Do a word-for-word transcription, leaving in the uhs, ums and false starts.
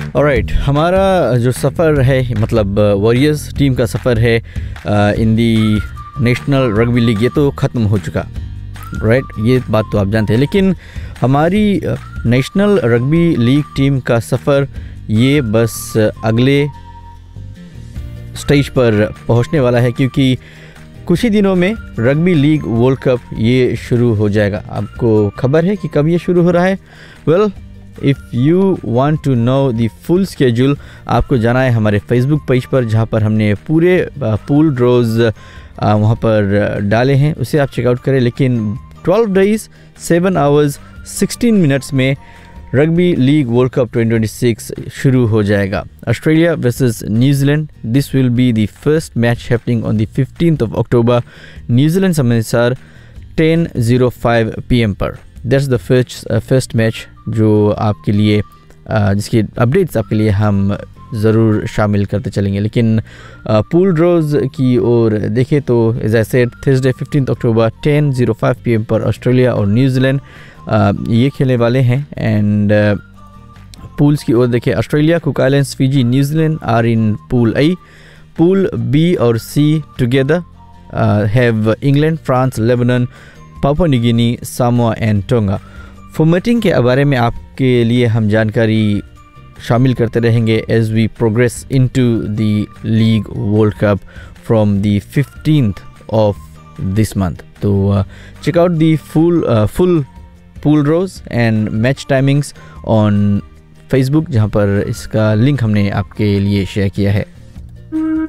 Alright, हमारा जो सफ़र है, मतलब वॉरियर्स टीम का सफ़र है इन दी नेशनल रग्बी लीग, ये तो ख़त्म हो चुका, राइट right? ये बात तो आप जानते हैं। लेकिन हमारी नेशनल रग्बी लीग टीम का सफ़र ये बस अगले स्टेज पर पहुंचने वाला है, क्योंकि कुछ ही दिनों में रग्बी लीग वर्ल्ड कप ये शुरू हो जाएगा। आपको खबर है कि कब ये शुरू हो रहा है? Well, if you want to know the full schedule, आपको जाना है हमारे फेसबुक पेज पर, जहाँ पर हमने पूरे पूल ड्रॉज वहाँ पर डाले हैं, उसे आप चेकआउट करें। लेकिन twelve days seven hours sixteen minutes में rugby league world cup twenty twenty six शुरू हो जाएगा। Australia versus New Zealand, this will be the first match happening on the fifteenth of October, New Zealand समय अनुसार ten zero five P M पर। That's the first first match जो आपके लिए uh, जिसकी अपडेट्स आपके लिए हम ज़रूर शामिल करते चलेंगे। लेकिन पूल ड्रॉज की ओर देखें तो as I said, Thursday fifteen October ten zero five P M पर ऑस्ट्रेलिया और न्यूजीलैंड ये खेलने वाले हैं। एंड पूल्स की ओर देखें, Australia, cook islands, Fiji, New Zealand are in pool A. Pool B और सी together have England, France, Lebanon, Papua New Guinea, Samoa and tonga. Formatting के बारे में आपके लिए हम जानकारी शामिल करते रहेंगे as we progress into the league world cup from the fifteenth of this month. तो check out the full full pool drawers and match timings on Facebook, जहाँ पर इसका लिंक हमने आपके लिए शेयर किया है।